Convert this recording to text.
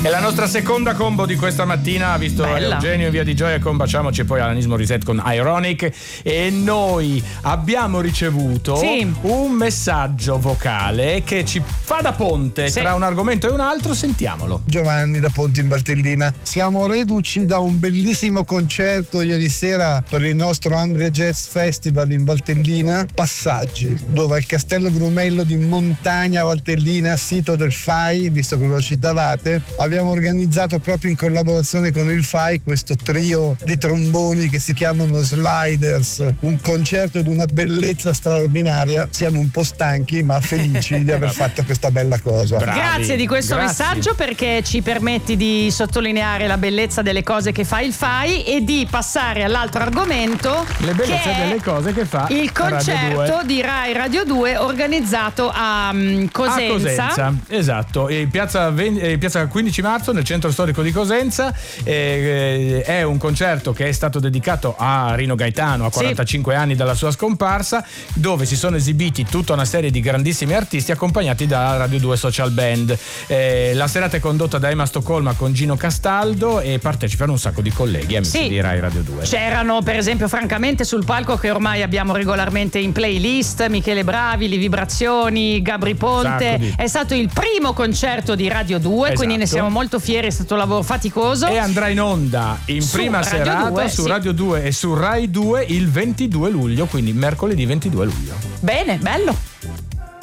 la nostra seconda combo di questa mattina, visto Bella. Eugenio in Via di Gioia, combaciamoci, e poi Alanis Morissette con Ironic. E noi abbiamo ricevuto un messaggio vocale che ci fa da ponte tra un argomento e un altro. Sentiamolo. Giovanni da Ponte in Valtellina. Siamo reduci da un bellissimo concerto ieri sera per il nostro Andria Jazz Festival in Valtellina, Passaggi, dove al Castello Grumello di Montagna Valtellina, sito del FAI, visto che lo citavate, abbiamo organizzato proprio in collaborazione con il FAI questo trio di tromboni che si chiamano Sliders, un concerto di una bellezza straordinaria. Siamo un po' stanchi ma felici di aver fatto questa bella cosa. Grazie di questo messaggio, perché ci permetti di sottolineare la bellezza delle cose che fa il FAI e di passare all'altro argomento, le bellezze che è delle cose che fa il concerto di Rai Radio 2 organizzato a Cosenza. Esatto, in piazza 15 marzo nel centro storico di Cosenza. È un concerto che è stato dedicato a Rino Gaetano, a 45 anni dalla sua scomparsa, dove si sono esibiti tutta una serie di grandissimi artisti accompagnati da Radio 2 Social Band. La serata è condotta da Emma Stoccolma con Gino Castaldo e partecipano un sacco di colleghi amici di Rai Radio 2. C'erano per esempio francamente sul palco, che ormai abbiamo regolarmente in playlist, Michele Bravi, Le Vibrazioni, Gabri Ponte. È stato il primo concerto di Radio 2, quindi ne siamo molto fieri, è stato un lavoro faticoso. E andrà in onda in prima serata su Radio 2 e su Rai 2 il 22 luglio, quindi mercoledì 22 luglio. Bene, bello.